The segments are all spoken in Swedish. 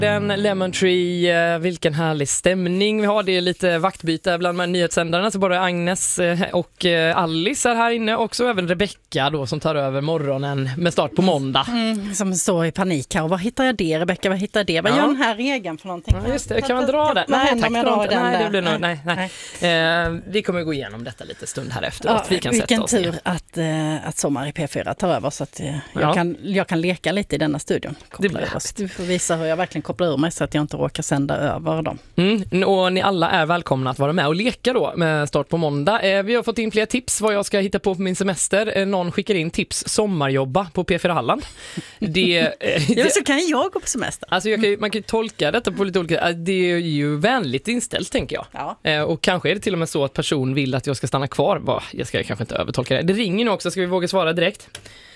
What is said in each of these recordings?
Den Lemon Tree, vilken härlig stämning vi har. Det är lite vaktbyte bland de här nyhetssändarna. Så både Agnes och Alice är här inne. Också även Rebecka då, som tar över morgonen med start på måndag. Som står i panik här. Och vad hittar jag det, Rebecka? Vad hittar jag det? Vad gör den här regeln för någonting? Ja, just det, kan man dra den? Nej, tack. Nej, det blir nog, nej. Vi kommer gå igenom detta lite stund här efteråt. Vi kan vilken sätta oss tur att Sommar i P4 tar över så att jag kan leka lite i denna studion. Det blir du får visa hur jag verkligen kopplar ur mig så att jag inte råkar sända över dem. Och ni alla är välkomna att vara med och leka då med start på måndag. Vi har fått in fler tips vad jag ska hitta på min semester. Någon skickar in tips sommarjobba på P4 Halland. Så kan jag gå på semester. Alltså man kan ju tolka detta på lite olika. Det är ju vänligt inställt, tänker jag. Ja. Och kanske är det till och med så att person vill att jag ska stanna kvar. Jag ska kanske inte övertolka det. Det ringer nu också, ska vi våga svara direkt?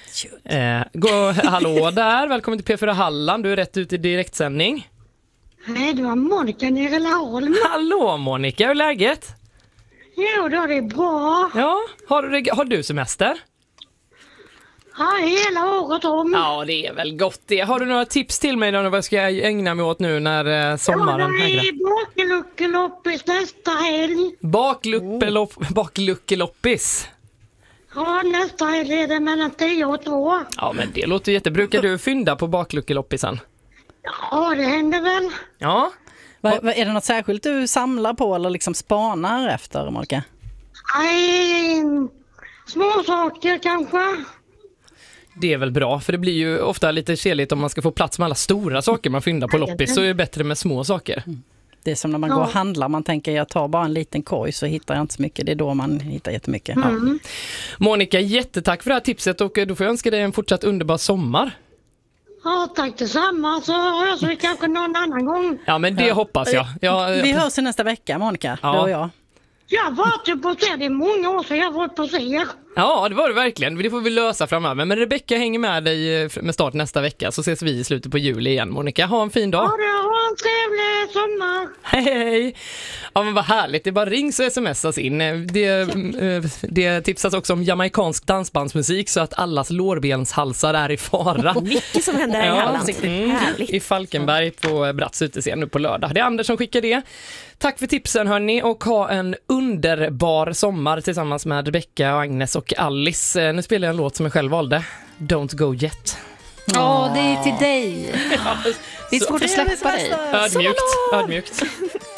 Hallå där, välkommen till P4 Halland. Du är rätt ut i direktsändning. Nej, det var Monica nere i Laholm. Hallå Monica, hur är läget? Jo, då är det bra. Ja, har du semester? Ja, hela året om. Ja, det är väl gott det. Har du några tips till mig då, vad ska jag ägna mig åt nu när sommaren hägrar? Det är bakluckeloppis nästa helg. Bakluckeloppis? Ja, nästa helg är det mellan 10 och 2. Ja, men det låter jättebrukar du fynda på bakluckeloppisen? Ja, det händer väl. Ja. Är det något särskilt du samlar på eller liksom spanar efter, Monica? Nej, små saker kanske. Det är väl bra, för det blir ju ofta lite keligt om man ska få plats med alla stora saker man fyndar på loppis, så är det bättre med små saker. Det är som när man går och handlar, man tänker jag tar bara en liten korg så hittar jag inte så mycket, det är då man hittar jättemycket. Ja. Monica, jättetack för det här tipset och då får jag önska dig en fortsatt underbar sommar. Ja, tack detsamma, så hörs vi kanske någon annan gång. Ja, men det hoppas jag. Vi hörs i nästa vecka, Monica, du och jag. Jag var typ på se, det är många år sedan jag var på se. Ja, det var det verkligen. Det får vi lösa framöver. Men Rebecka hänger med dig med start nästa vecka, så ses vi i slutet på juli igen. Monica, ha en fin dag. Ja, ha en trevlig sommar. Hej! Ja, men vad härligt. Det bara rings och smsas in. Det tipsas också om jamaikansk dansbandsmusik så att allas lårbenshalsar är i fara. Mycket som händer här i Halland. Härligt. I Falkenberg på Bratts utescen nu på lördag. Det är Anders som skickar det. Tack för tipsen hörni, och ha en underbar sommar tillsammans med Rebecka och Agnes och Alice. Nu spelar jag en låt som jag själv valde. Don't go yet. Det är till dig. Det är svårt att släppa dig. Ödmjukt.